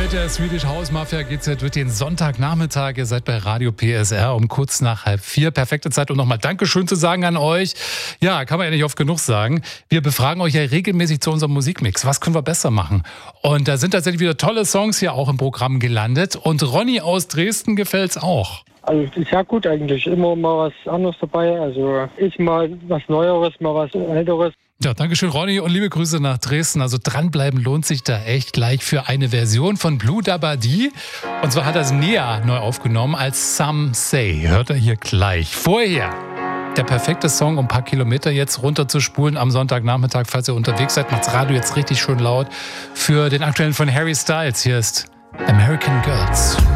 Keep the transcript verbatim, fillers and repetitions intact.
Mit der Swedish House Mafia geht's ja durch den Sonntagnachmittag. Ihr seid bei Radio P S R um kurz nach halb vier. Perfekte Zeit, um nochmal Dankeschön zu sagen an euch. Ja, kann man ja nicht oft genug sagen. Wir befragen euch ja regelmäßig zu unserem Musikmix. Was können wir besser machen? Und da sind tatsächlich wieder tolle Songs hier auch im Programm gelandet. Und Ronny aus Dresden gefällt's auch. Also ist ja gut eigentlich. Immer mal was anderes dabei. Also ich mal was Neueres, mal was Älteres. Ja, Dankeschön, Ronny, und liebe Grüße nach Dresden. Also dranbleiben lohnt sich da echt gleich für eine Version von Blue Dabadi. Und zwar hat das Nea neu aufgenommen als Some Say. Hört er hier gleich. Vorher der perfekte Song, um ein paar Kilometer jetzt runterzuspulen am Sonntagnachmittag. Falls ihr unterwegs seid, macht's Radio jetzt richtig schön laut. Für den aktuellen von Harry Styles. Hier ist American Girls.